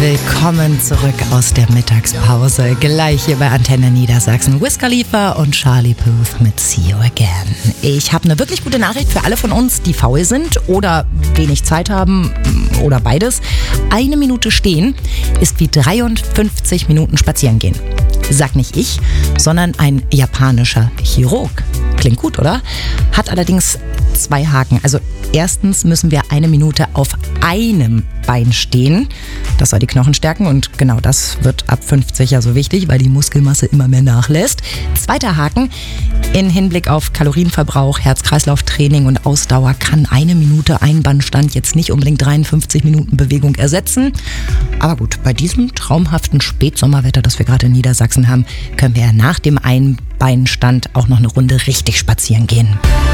Willkommen zurück aus der Mittagspause. Gleich hier bei Antenne Niedersachsen. Wiz Khalifa und Charlie Puth mit See You Again. Ich habe eine wirklich gute Nachricht für alle von uns, die faul sind oder wenig Zeit haben oder beides. 1 Minute stehen ist wie 53 Minuten spazieren gehen. Sag nicht ich, sondern ein japanischer Chirurg. Klingt gut, oder? Hat allerdings 2 Haken. Also erstens müssen wir 1 Minute auf einem Bein stehen. Das soll die Knochen stärken und genau das wird ab 50 ja so wichtig, weil die Muskelmasse immer mehr nachlässt. 2. Haken, in Hinblick auf Kalorienverbrauch, Herz-Kreislauf-Training und Ausdauer kann 1 Minute Einbandstand jetzt nicht unbedingt 53 Minuten Bewegung ersetzen. Aber gut, bei diesem traumhaften Spätsommerwetter, das wir gerade in Niedersachsen haben, können wir ja nach dem Einbeinstand auch noch eine Runde richtig spazieren gehen.